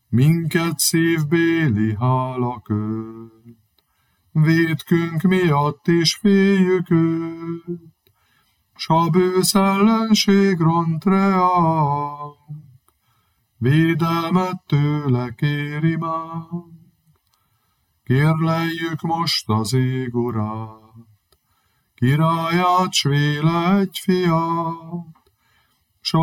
minket szívbéli hála köt. Vétkünk miatt is féljük őt, s a bősz ellenség ront reánk, védelmet tőle kéri mánk. Kérleljük most az ég urát, királyát, s véle egy fiát,